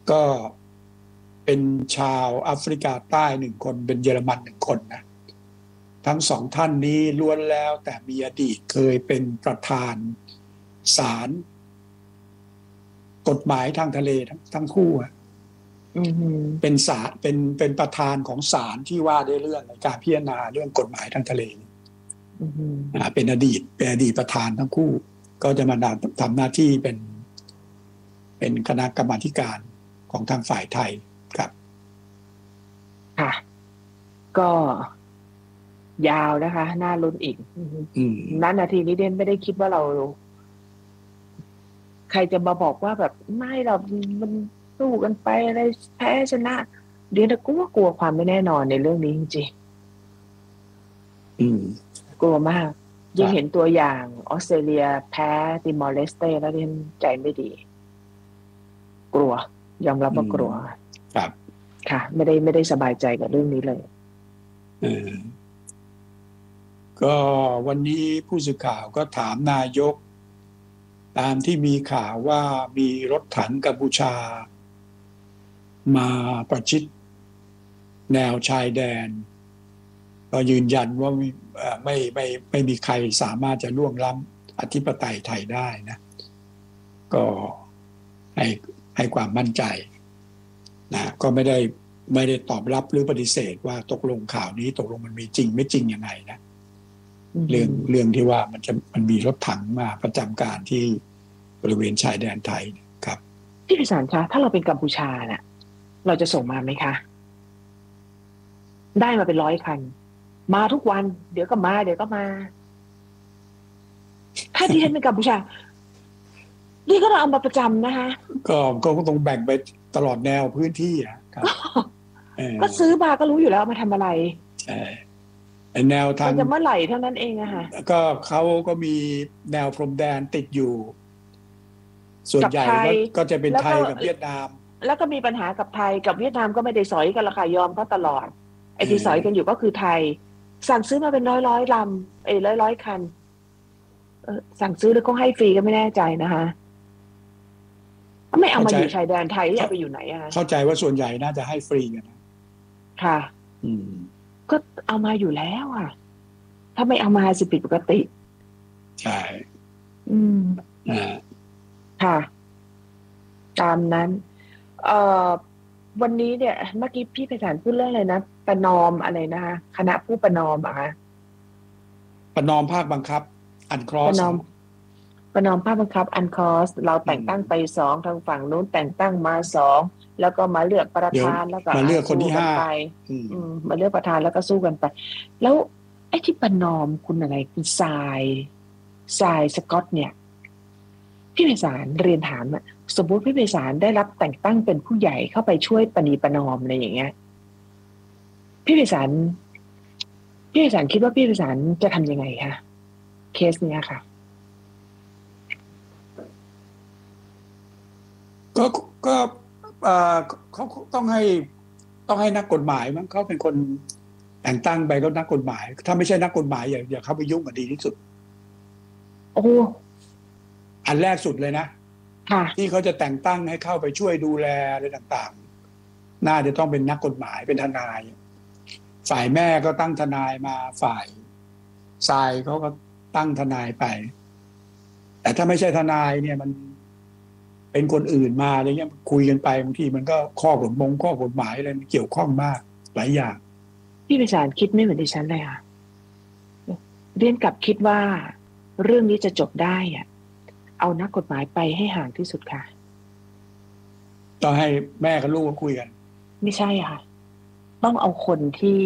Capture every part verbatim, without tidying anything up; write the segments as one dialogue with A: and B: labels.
A: ก็เป็นชาวแอฟริกาใต้หนึ่งคนเป็นเยอรมันหนึ่งคนนะทั้งสองท่านนี้ล้วนแล้วแต่มีอดีตเคยเป็นประธานศาลกฎหมายทางทะเลทั้งทั้งคู่เป็นศาลเป็นเป็นประธานของศาลที่ว่าด้วยเรื่องในการพิจารณาเรื่องกฎหมายทางทะเลเป็นอดีตเป็นอดีตประธานทั้งคู่ก็จะมาทำหน้าที่เป็นเป็นคณะกรรมาธิการของทางฝ่ายไทยครับ
B: ค่ะก็ยาวนะคะน่าลุ้นอีกนั้นนาทีนี้เด่นไม่ได้คิดว่าเราใครจะมาบอกว่าแบบไม่เรามันสู้กันไปอะไรแพ้ชนะเดี๋ยวเราก็ว่ากลัวความไม่แน่นอนในเรื่องนี้จริงๆกลัวมากยิ่งเห็นตัวอย่างออสเตรเลียแพ้ติมอร์เลสเต้แล้วเด่นใจไม่ดีกลัวยอมรับว่ากลัว
A: ครับ
B: ค่ะไม่ได้ไม่ได้สบายใจกับเรื่องนี้เลย
A: เออก็วันนี้ผู้สื่อข่าวก็ถามนายกตามที่มีข่าวว่ามีรถถังกัมพูชามาประชิดแนวชายแดนก็ยืนยันว่าไม่ไม่ไม่ไม่มีใครสามารถจะล่วงล้ำอธิปไตยไทยได้นะก็ให้ให้ความมั่นใจนะก็ไม่ได้ไม่ได้ตอบรับหรือปฏิเสธว่าตกลงข่าวนี้ตกลงมันมีจริงไม่จริงยังไงนะเรื่องเรื่องที่ว่ามันจะมันมีรถถังมาประจำการที่บริเวณชายแดนไทยครับ
B: พี่พิสารคะถ้าเราเป็นกัมพูชาเนี่ยเราจะส่งมาไหมคะได้มาเป็นร้อยคันมาทุกวันเดี๋ยวก็มาเดี๋ยวก็มาถ้าที่ฉันเป็นกัมพูชานี่ก็เราเอามาประจำนะคะ
A: ก็ก็ต้องแบ่งไปตลอดแนวพื้นที่อ่ะครับ
B: ก็ซื้อมาก็รู้อยู่แล้วมาทำอะไร
A: ใช่แนวทาง
B: จะเมื่อไหร่เท่านั้นเองอะค่ะ
A: ก็เขาก็มีแนวพรมแดนติดอยู่ส่วนใหญ่ก็จะเป็นไทยกับเวียดนาม
B: แล้วก็มีปัญหากับไทยกับเวียดนามก็ไม่ได้สอยกันละค่ะยอมเขาตลอดไอ้ที่สอยกันอยู่ก็คือไทยสั่งซื้อมาเป็นร้อยร้อยลำไอ้ร้อยร้อยคันเออสั่งซื้อแล้วก็ให้ฟรีก็ไม่แน่ใจนะคะไม่เอามาอยู่ชายแดนไทยที่เอาไปอยู่ไหนอะ
A: เข้าใจว่าส่วนใหญ่น่าจะให้ฟรีกัน
B: ค่ะอืมก็เอามาอยู่แล้วอ่ะถ้าไม่เอามาสิผิดปกติ
A: ใช่
B: อืมอ่าค่ะตามนั้นเอ่อวันนี้เนี่ยเมื่อกี้พี่ไพศาลพูดเรื่องอะไรนะประนอมอะไรนะคะคณะผู้ประนอมอะคะ
A: ประนอมภาคบังคับอันครอส
B: ประนอมประนอมภาคบังคับอันคอสเราแต่งตั้งไปสองทางฝั่งนู้นแต่งตั้งมาสองแล้วก็มาเลือกประธานแล้วก็
A: มาเลือกคนที่ห้า
B: ไปมาเลือกประธานแล้วก็สู้กันไปแล้วไอ้ที่ประนอมคุณอะไรคุณทรายทรายสกอตเนี่ยพี่ไพศาลเรียนถามอ่ะสมมติพี่ไพศาลได้รับแต่งตั้งเป็นผู้ใหญ่เข้าไปช่วยประนีประนอมอะไรอย่างเงี้ยพี่ไพศาลพี่ไพศาลคิดว่าพี่ไพศาลจะทำยังไงคะเคสเนี้ยค่ะ
A: ก็ก็เขาต้องให้ต้องให้นักกฎหมายมั้งเขาเป็นคนแต่งตั้งไปก็นักกฎหมายถ้าไม่ใช่นักกฎหมายอย่าอย่าเข้าไปยุ่งกันดีที่สุด
B: โอ้
A: อันแรกสุดเลยนะที่เขาจะแต่งตั้งให้เข้าไปช่วยดูแลอะไรต่างๆน่าจะต้องเป็นนักกฎหมายเป็นทนายฝ่ายแม่ก็ตั้งทนายมาฝ่ายทรายเขาก็ตั้งทนายไปแต่ถ้าไม่ใช่ทนายเนี่ยมันเป็นคนอื่นมาอะไรเงี้ยคุยกันไปบางทีมันก็ข้อกฎมงข้อกฎหมายอะไรเกี่ยวข้องมากหลายอย่าง
B: พี่ไพศาลคิดไม่เหมือนดิฉันเลยค่ะเรียนกลับคิดว่าเรื่องนี้จะจบได้อะเอานักกฎหมายไปให้ห่างที่สุดค่ะ
A: ต้องให้แม่กับลูกคุยกัน
B: ไม่ใช่ค่ะต้องเอาคนที่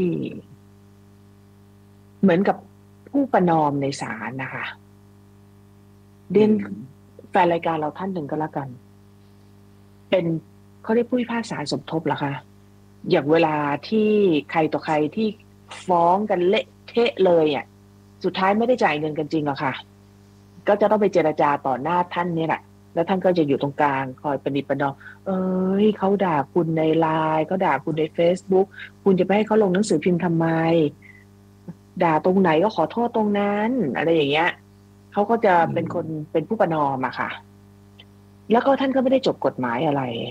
B: เหมือนกับผู้ประนอมในศาลนะคะเรียนแฟนรายการเราท่านหนึ่งก็แล้วกันเป็นเขาเรียกผู้พิพากษาสมทบเหรอคะอย่างเวลาที่ใครต่อใครที่ฟ้องกันเละเทะเลยอ่ะสุดท้ายไม่ได้จ่ายเงินกันจริงหรอกค่ะก็จะต้องไปเจรจาต่อหน้าท่านนี่แหละแล้วท่านก็จะอยู่ตรงกลางคอยประนิประนอมเอ้ยเขาด่าคุณในไลน์เขาด่าคุณใน Facebook คุณจะไปให้เขาลงหนังสือพิมพ์ทำไมด่าตรงไหนก็ขอโทษตรงนั้นอะไรอย่างเงี้ยเขาก็จะเป็นคนเป็นผู้ประนอมอะค่ะแล้วก็ท่านก็ไม่ได้จบกฎหมายอะไร